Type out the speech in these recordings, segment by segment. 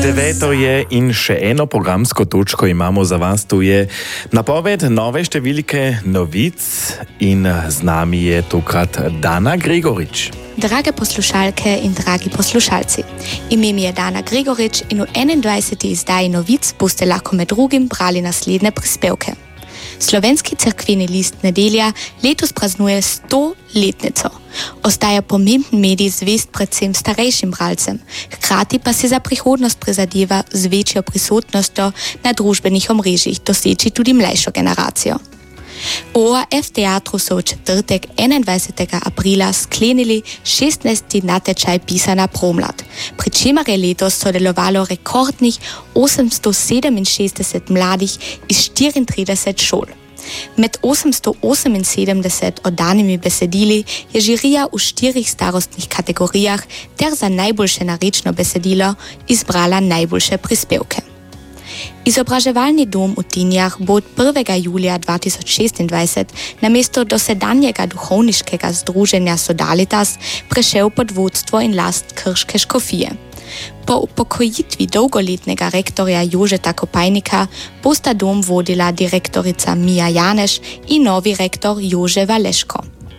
Deveto je in še eno programsko točko imamo za vas, tu je napoved nove številke novic in z nami je tokrat Dana Gregorič. Drage poslušalke in dragi poslušalci, ime mi je Dana Gregorič in v 21. izdaji novic boste lahko med drugim brali naslednje prispevke. Slovenski cerkveni list Nedelja letos praznuje 100-letnico. Ostaja pomemben medij zvest predvsem starejšim bralcem, hkrati pa se za prihodnost prizadeva z večjo prisotnostjo na družbenih omrežjih doseči tudi mlajšo generacijo. V ORF teatru so v četrtek 21. aprila sklenili 16. natečaj Pisana promlad, pri čemer je letos sodelovalo rekordnih 867 mladih iz 34 šol. Med 878 oddanimi besedili je žirija v 4 starostnih kategorijah ter za najboljše narečno besedilo izbrala najboljše prispevke. Izobraževalni dom v Tinjah bo od 1. julija 2026 namesto dosedanjega duhovniškega združenja Sodalitas prešel pod vodstvo in last krške škofije. Po upokojitvi dolgoletnega rektorja Jožeta Kopajnika bosta dom vodila direktorica Mija Janeš in novi rektor Jože Valeško.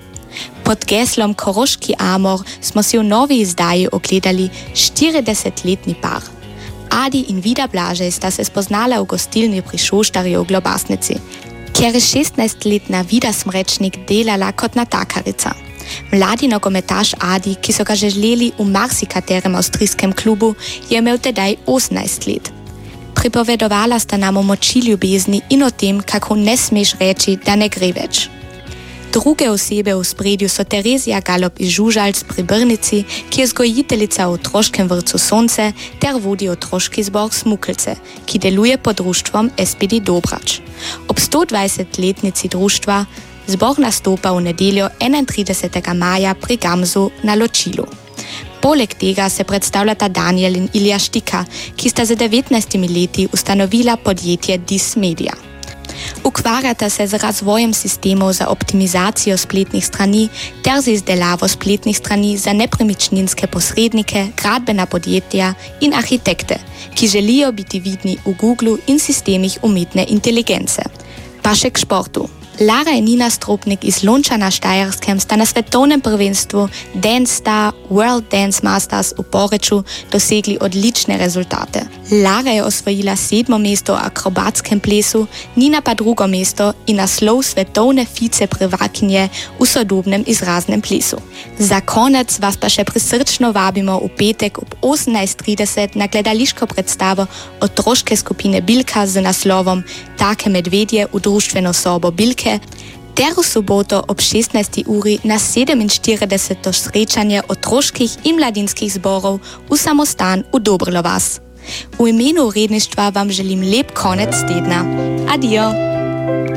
Pod geslom Koroški Amor smo si v novi izdaji ogledali 40-letni par. Adi in Vida Blažej sta se spoznala v gostilni pri Šoštarju v Globasnici, kjer je 16-letna Vida Smrečnik delala kot natakarica. Mladi nogometaš Adi, ki so ga že želeli v marsikaterem avstrijskem klubu, je imel tedaj 18 let. Pripovedovala sta nam o moči ljubezni in o tem, kako ne smeš reči, da ne gre več. Druge osebe v spredju so Terezija Galop iz Žužalc pri Brnici, ki je vzgojiteljica v otroškem vrtcu Sonce ter vodi otroški zbor Smukelce, ki deluje pod društvom SPD Dobrač. Ob 120-letnici društva zbor nastopa v nedeljo 31. maja pri Gamzu na Ločilu. Poleg tega se predstavljata Daniel in Ilja Štika, ki sta za 19 leti ustanovila podjetje Dis Media. Ukvarjata se z razvojem sistemov za optimizacijo spletnih strani ter z izdelavo spletnih strani za nepremičninske posrednike, gradbena podjetja in arhitekte, ki želijo biti vidni v Googlu in sistemih umetne inteligence. Pa še k športu. Lara in Nina Stropnik iz Lonča na Štajerskem sta na svetovnem prvenstvu Dance Star World Dance Masters v Poreču dosegli odlične rezultate. Lara je osvojila 7. mesto v akrobatskem plesu, Nina pa 2. mesto in naslov svetovne viceprvakinje v sodobnem izraznem plesu. Za konec vas pa še prisrčno vabimo v petek ob 18:30 na gledališko predstavo otroške skupine Bilka z naslovom Take medvedje v društveno sobo Bilke, ter v soboto ob 16. uri na 47. srečanje otroških in mladinskih zborov v samostan v Dobrlo vas. V imenu uredništva vam želim lep konec tedna. Adijo!